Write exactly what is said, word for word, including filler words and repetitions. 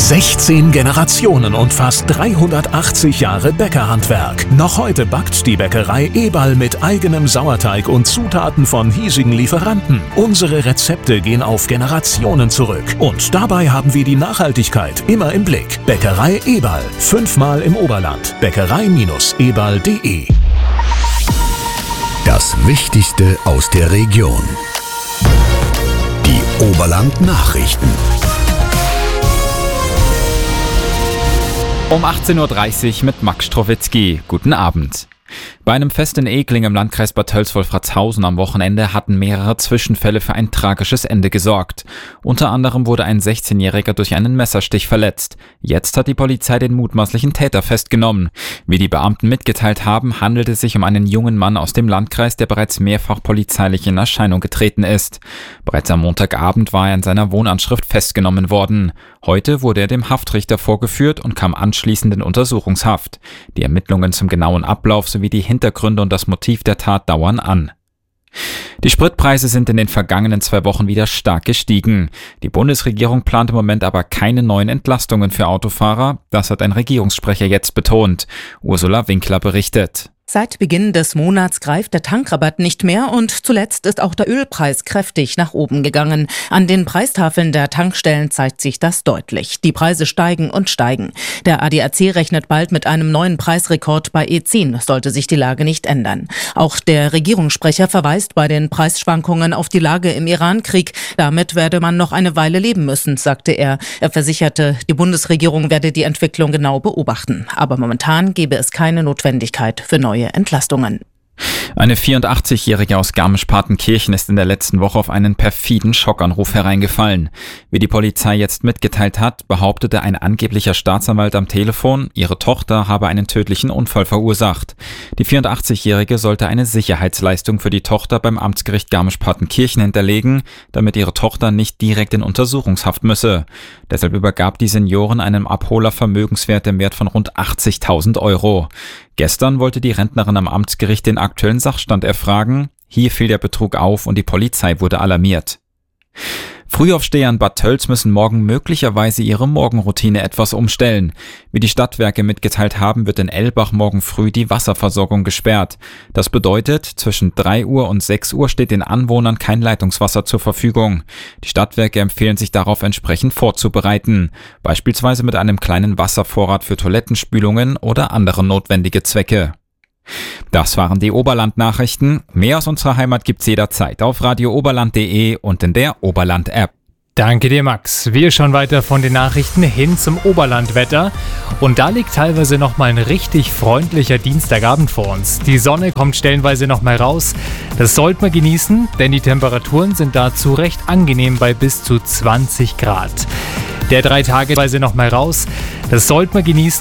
sechzehn Generationen und fast dreihundertachtzig Jahre Bäckerhandwerk. Noch heute backt die Bäckerei Eberl mit eigenem Sauerteig und Zutaten von hiesigen Lieferanten. Unsere Rezepte gehen auf Generationen zurück. Und dabei haben wir die Nachhaltigkeit immer im Blick. Bäckerei Eberl. Fünfmal im Oberland. Bäckerei Eberl punkt de. Das Wichtigste aus der Region. Die Oberland-Nachrichten. Um achtzehn Uhr dreißig mit Max Strowitzki. Guten Abend. Bei einem Fest in Ekling im Landkreis Bad Tölz-Wolfratshausen am Wochenende hatten mehrere Zwischenfälle für ein tragisches Ende gesorgt. Unter anderem wurde ein sechzehnjähriger durch einen Messerstich verletzt. Jetzt hat die Polizei den mutmaßlichen Täter festgenommen. Wie die Beamten mitgeteilt haben, handelt es sich um einen jungen Mann aus dem Landkreis, der bereits mehrfach polizeilich in Erscheinung getreten ist. Bereits am Montagabend war er in seiner Wohnanschrift festgenommen worden. Heute wurde er dem Haftrichter vorgeführt und kam anschließend in Untersuchungshaft. Die Ermittlungen zum genauen Ablauf sowie die Hintergründe und das Motiv der Tat dauern an. Die Spritpreise sind in den vergangenen zwei Wochen wieder stark gestiegen. Die Bundesregierung plant im Moment aber keine neuen Entlastungen für Autofahrer. Das hat ein Regierungssprecher jetzt betont. Ursula Winkler berichtet. Seit Beginn des Monats greift der Tankrabatt nicht mehr und zuletzt ist auch der Ölpreis kräftig nach oben gegangen. An den Preistafeln der Tankstellen zeigt sich das deutlich. Die Preise steigen und steigen. Der A D A C rechnet bald mit einem neuen Preisrekord bei E zehn, sollte sich die Lage nicht ändern. Auch der Regierungssprecher verweist bei den Preisschwankungen auf die Lage im Iran-Krieg. Damit werde man noch eine Weile leben müssen, sagte er. Er versicherte, die Bundesregierung werde die Entwicklung genau beobachten. Aber momentan gebe es keine Notwendigkeit für neue Entlastungen. Eine vierundachtzigjährige aus Garmisch-Partenkirchen ist in der letzten Woche auf einen perfiden Schockanruf hereingefallen. Wie die Polizei jetzt mitgeteilt hat, behauptete ein angeblicher Staatsanwalt am Telefon, ihre Tochter habe einen tödlichen Unfall verursacht. Die vierundachtzigjährige sollte eine Sicherheitsleistung für die Tochter beim Amtsgericht Garmisch-Partenkirchen hinterlegen, damit ihre Tochter nicht direkt in Untersuchungshaft müsse. Deshalb übergab die Seniorin einem Abholer Vermögenswert im Wert von rund achtzigtausend Euro. Gestern wollte die Rentnerin am Amtsgericht den aktuellen Sachstand erfragen. Hier fiel der Betrug auf und die Polizei wurde alarmiert. Frühaufsteher in Bad Tölz müssen morgen möglicherweise ihre Morgenroutine etwas umstellen. Wie die Stadtwerke mitgeteilt haben, wird in Elbach morgen früh die Wasserversorgung gesperrt. Das bedeutet, zwischen drei Uhr und sechs Uhr steht den Anwohnern kein Leitungswasser zur Verfügung. Die Stadtwerke empfehlen sich darauf entsprechend vorzubereiten, beispielsweise mit einem kleinen Wasservorrat für Toilettenspülungen oder andere notwendige Zwecke. Das waren die Oberland-Nachrichten. Mehr aus unserer Heimat gibt's jederzeit auf radio oberland punkt de und in der Oberland-App. Danke dir, Max. Wir schauen weiter von den Nachrichten hin zum Oberlandwetter. Und da liegt teilweise nochmal ein richtig freundlicher Dienstagabend vor uns. Die Sonne kommt stellenweise nochmal raus. Das sollte man genießen, denn die Temperaturen sind dazu recht angenehm bei bis zu zwanzig Grad. Der drei Tage weise nochmal raus. Das sollte man genießen.